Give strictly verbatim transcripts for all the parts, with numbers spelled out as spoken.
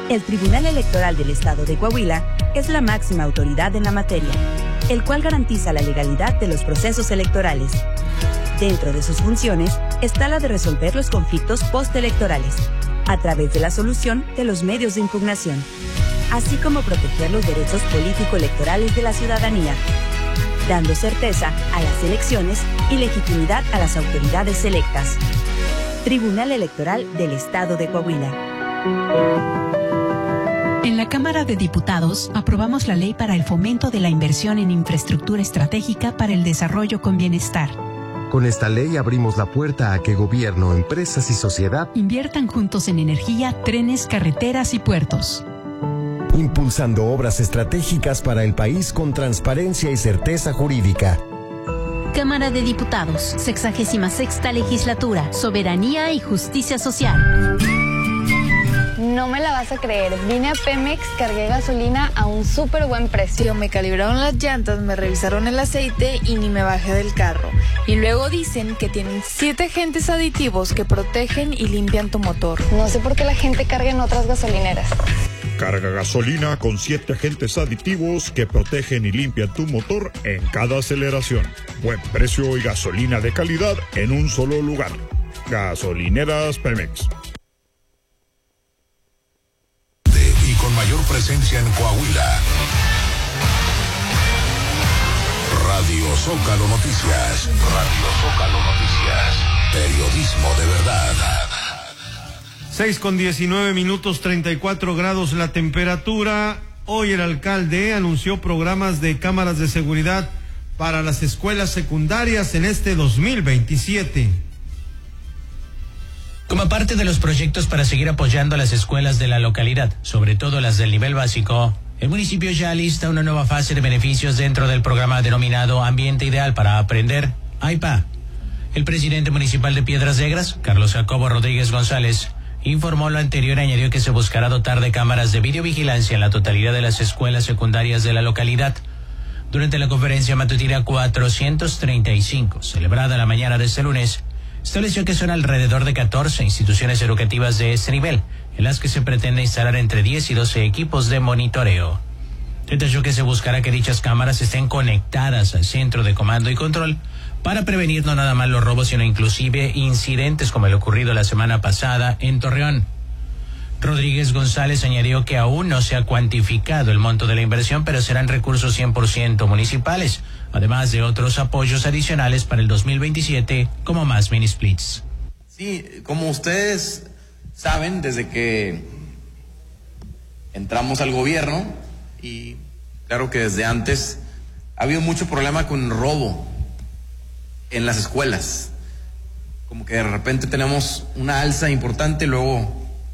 El Tribunal Electoral del Estado de Coahuila es la máxima autoridad en la materia, el cual garantiza la legalidad de los procesos electorales. Dentro de sus funciones está la de resolver los conflictos postelectorales, a través de la solución de los medios de impugnación, así como proteger los derechos político-electorales de la ciudadanía, dando certeza a las elecciones y legitimidad a las autoridades electas. Tribunal Electoral del Estado de Coahuila. En la Cámara de Diputados aprobamos la ley para el fomento de la inversión en infraestructura estratégica para el desarrollo con bienestar. Con esta ley abrimos la puerta a que gobierno, empresas y sociedad inviertan juntos en energía, trenes, carreteras y puertos. Impulsando obras estratégicas para el país con transparencia y certeza jurídica. Cámara de Diputados, sexagésima sexta legislatura, soberanía y justicia social. No me la vas a creer, vine a Pemex, cargué gasolina a un súper buen precio. Me calibraron las llantas, me revisaron el aceite y ni me bajé del carro. Y luego dicen que tienen siete agentes aditivos que protegen y limpian tu motor. No sé por qué la gente carga en otras gasolineras. Carga gasolina con siete agentes aditivos que protegen y limpian tu motor en cada aceleración. Buen precio y gasolina de calidad en un solo lugar. Gasolineras Pemex. Y con mayor presencia en Coahuila. Radio Zócalo Noticias. Radio Zócalo Noticias. Periodismo de verdad. seis con diecinueve minutos, treinta y cuatro grados la temperatura. Hoy el alcalde anunció programas de cámaras de seguridad para las escuelas secundarias en este dos mil veintisiete. Como parte de los proyectos para seguir apoyando a las escuelas de la localidad, sobre todo las del nivel básico, el municipio ya alista una nueva fase de beneficios dentro del programa denominado Ambiente Ideal para Aprender, A I P A. El presidente municipal de Piedras Negras, Carlos Jacobo Rodríguez González, informó lo anterior y añadió que se buscará dotar de cámaras de videovigilancia en la totalidad de las escuelas secundarias de la localidad. Durante la conferencia matutina cuatrocientos treinta y cinco, celebrada la mañana de este lunes, estableció que son alrededor de catorce instituciones educativas de este nivel, en las que se pretende instalar entre diez y doce equipos de monitoreo. Detalló que se buscará que dichas cámaras estén conectadas al centro de comando y control para prevenir no nada más los robos, sino inclusive incidentes como el ocurrido la semana pasada en Torreón. Rodríguez González añadió que aún no se ha cuantificado el monto de la inversión, pero serán recursos cien por ciento municipales, además de otros apoyos adicionales para el dos mil veintisiete, como más mini splits. Sí, como ustedes saben, desde que entramos al gobierno, y claro que desde antes, ha habido mucho problema con robo en las escuelas. Como que de repente tenemos una alza importante, luego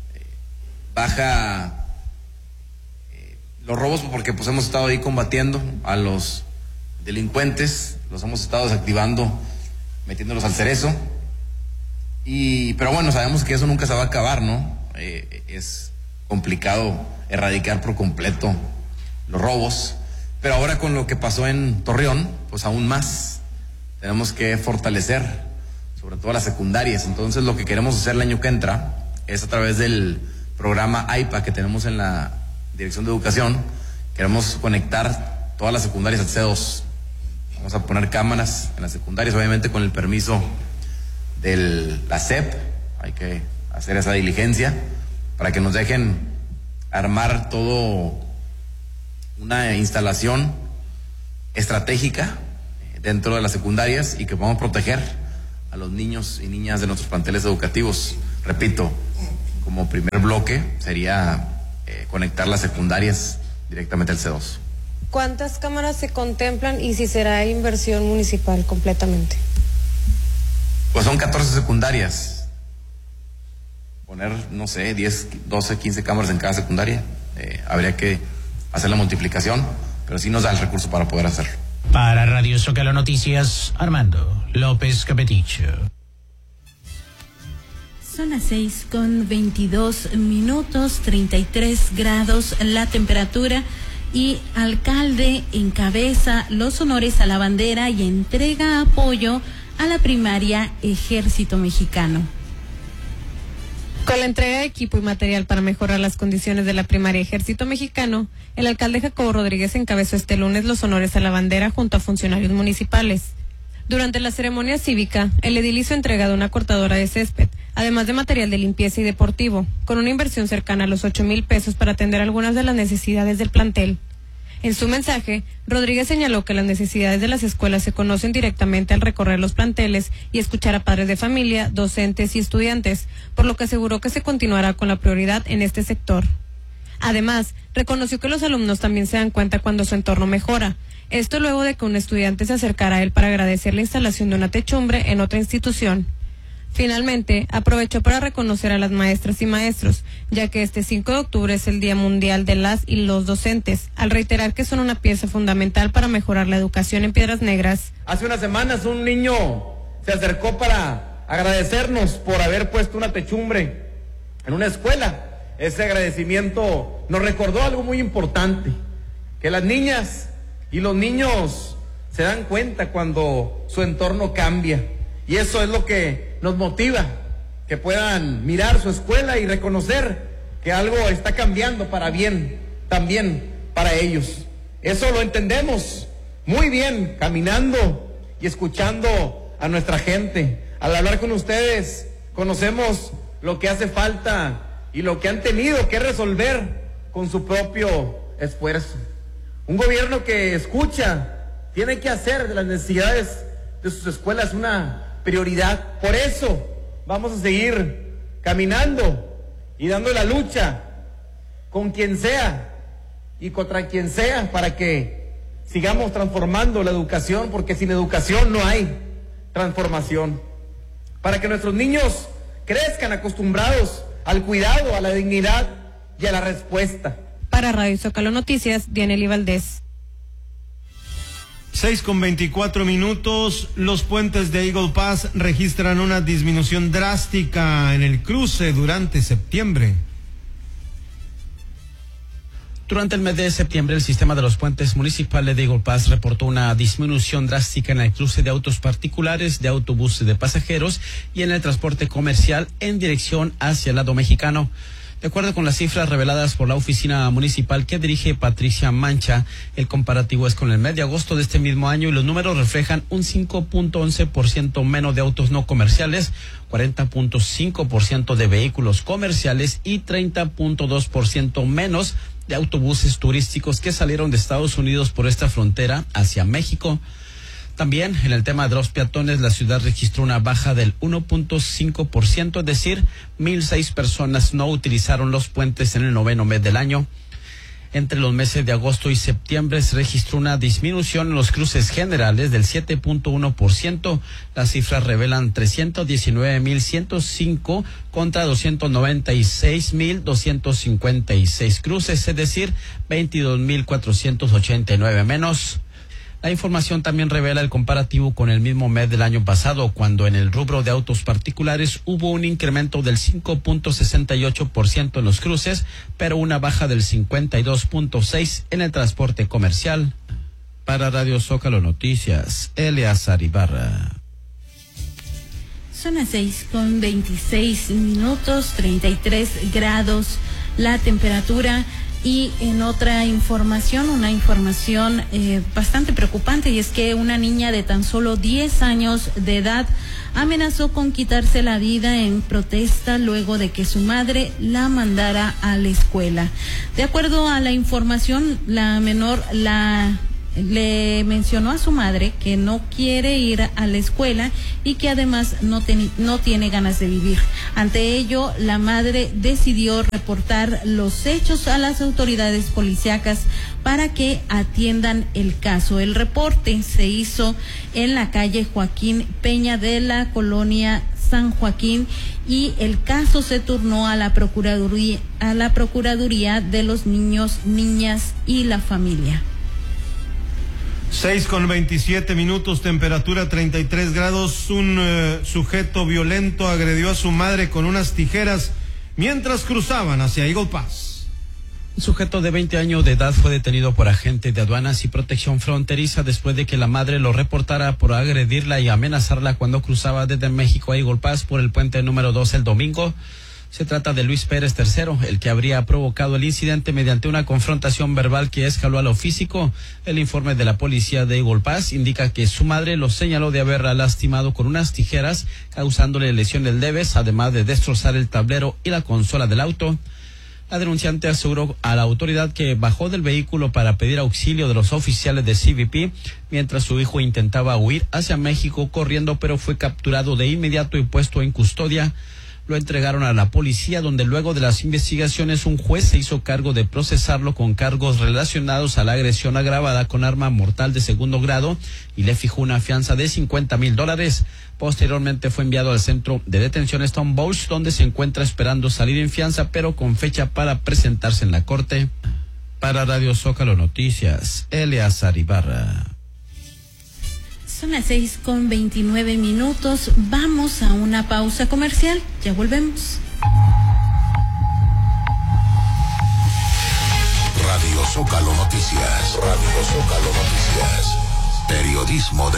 baja eh, los robos, porque pues hemos estado ahí combatiendo a los delincuentes, los hemos estado desactivando, metiéndolos al cerezo, y pero bueno, sabemos que eso nunca se va a acabar, ¿no? Eh, es complicado erradicar por completo los robos, pero ahora con lo que pasó en Torreón, pues aún más tenemos que fortalecer sobre todo las secundarias. Entonces lo que queremos hacer el año que entra es, a través del programa A I P A que tenemos en la Dirección de Educación, queremos conectar todas las secundarias al C dos. Vamos a poner cámaras en las secundarias, obviamente con el permiso de la S E P. Hay que hacer esa diligencia para que nos dejen armar todo una instalación estratégica dentro de las secundarias y que podamos proteger a los niños y niñas de nuestros planteles educativos. Repito, como primer bloque sería eh, conectar las secundarias directamente al C dos. ¿Cuántas cámaras se contemplan y si será inversión municipal completamente? Pues son catorce secundarias. Poner, no sé, diez, doce, quince cámaras en cada secundaria. Eh, habría que hacer la multiplicación, pero sí nos da el recurso para poder hacerlo. Para Radio Zócalo Noticias, Armando López Capeticho. Son las seis con veintidós minutos, treinta y tres grados la temperatura, y alcalde encabeza los honores a la bandera y entrega apoyo a la primaria Ejército Mexicano. Con la entrega de equipo y material para mejorar las condiciones de la primaria Ejército Mexicano, el alcalde Jacobo Rodríguez encabezó este lunes los honores a la bandera junto a funcionarios municipales. Durante la ceremonia cívica, el edil hizo entrega de una cortadora de césped, además de material de limpieza y deportivo, con una inversión cercana a los ocho mil pesos para atender algunas de las necesidades del plantel. En su mensaje, Rodríguez señaló que las necesidades de las escuelas se conocen directamente al recorrer los planteles y escuchar a padres de familia, docentes y estudiantes, por lo que aseguró que se continuará con la prioridad en este sector. Además, reconoció que los alumnos también se dan cuenta cuando su entorno mejora. Esto luego de que un estudiante se acercara a él para agradecer la instalación de una techumbre en otra institución. Finalmente, aprovechó para reconocer a las maestras y maestros, ya que este cinco de octubre es el Día Mundial de las y los Docentes, al reiterar que son una pieza fundamental para mejorar la educación en Piedras Negras. Hace unas semanas un niño se acercó para agradecernos por haber puesto una techumbre en una escuela. Ese agradecimiento nos recordó algo muy importante, que las niñas y los niños se dan cuenta cuando su entorno cambia. Y eso es lo que nos motiva, que puedan mirar su escuela y reconocer que algo está cambiando para bien, también para ellos. Eso lo entendemos muy bien caminando y escuchando a nuestra gente. Al hablar con ustedes, conocemos lo que hace falta y lo que han tenido que resolver con su propio esfuerzo. Un gobierno que escucha tiene que hacer de las necesidades de sus escuelas una prioridad. Por eso vamos a seguir caminando y dando la lucha con quien sea y contra quien sea para que sigamos transformando la educación, porque sin educación no hay transformación. Para que nuestros niños crezcan acostumbrados al cuidado, a la dignidad y a la respuesta. Para Radio Zócalo Noticias, Dianely Valdés. seis con veinticuatro minutos, los puentes de Eagle Pass registran una disminución drástica en el cruce durante septiembre. Durante el mes de septiembre, el sistema de los puentes municipales de Eagle Pass reportó una disminución drástica en el cruce de autos particulares, de autobuses de pasajeros y en el transporte comercial en dirección hacia el lado mexicano. De acuerdo con las cifras reveladas por la oficina municipal que dirige Patricia Mancha, el comparativo es con el mes de agosto de este mismo año y los números reflejan un cinco punto once por ciento menos de autos no comerciales, cuarenta punto cinco por ciento de vehículos comerciales y treinta punto dos por ciento menos de autobuses turísticos que salieron de Estados Unidos por esta frontera hacia México. También en el tema de los peatones, la ciudad registró una baja del uno punto cinco por ciento, es decir, mil seis personas no utilizaron los puentes en el noveno mes del año. Entre los meses de agosto y septiembre se registró una disminución en los cruces generales del siete punto uno por ciento. Las cifras revelan trescientos diecinueve mil ciento cinco contra doscientos noventa y seis mil doscientos cincuenta y seis cruces, es decir, veintidós mil cuatrocientos ochenta y nueve menos. La información también revela el comparativo con el mismo mes del año pasado, cuando en el rubro de autos particulares hubo un incremento del cinco punto sesenta y ocho por ciento en los cruces, pero una baja del cincuenta y dos punto seis por ciento en el transporte comercial. Para Radio Zócalo Noticias, Eleazar Ibarra. Son las seis con veintiséis minutos, treinta y tres grados la temperatura. Y en otra información, una información eh, bastante preocupante, y es que una niña de tan solo diez años de edad amenazó con quitarse la vida en protesta luego de que su madre la mandara a la escuela. De acuerdo a la información, la menor la le mencionó a su madre que no quiere ir a la escuela y que además no, ten, no tiene ganas de vivir. Ante ello, la madre decidió reportar los hechos a las autoridades policíacas para que atiendan el caso. El reporte se hizo en la calle Joaquín Peña de la colonia San Joaquín y el caso se turnó a la Procuraduría, a la Procuraduría de los Niños, Niñas y la Familia. seis con veintisiete minutos, temperatura treinta y tres grados. Un uh, sujeto violento agredió a su madre con unas tijeras mientras cruzaban hacia Eagle Pass. Un sujeto de veinte años de edad fue detenido por agentes de aduanas y protección fronteriza después de que la madre lo reportara por agredirla y amenazarla cuando cruzaba desde México a Eagle Pass por el puente número dos el domingo. Se trata de Luis Pérez tercero, el que habría provocado el incidente mediante una confrontación verbal que escaló a lo físico. El informe de la policía de Eagle Pass indica que su madre lo señaló de haberla lastimado con unas tijeras, causándole lesiones leves, además de destrozar el tablero y la consola del auto. La denunciante aseguró a la autoridad que bajó del vehículo para pedir auxilio de los oficiales de C B P mientras su hijo intentaba huir hacia México corriendo, pero fue capturado de inmediato y puesto en custodia. Lo entregaron a la policía, donde luego de las investigaciones un juez se hizo cargo de procesarlo con cargos relacionados a la agresión agravada con arma mortal de segundo grado y le fijó una fianza de cincuenta mil dólares. Posteriormente fue enviado al centro de detención Stone Bowls, donde se encuentra esperando salir en fianza, pero con fecha para presentarse en la corte. Para Radio Zócalo Noticias, Eleazar Ibarra. Son las seis con veintinueve minutos. Vamos a una pausa comercial. Ya volvemos. Radio Zócalo Noticias. Radio Zócalo Noticias. Periodismo de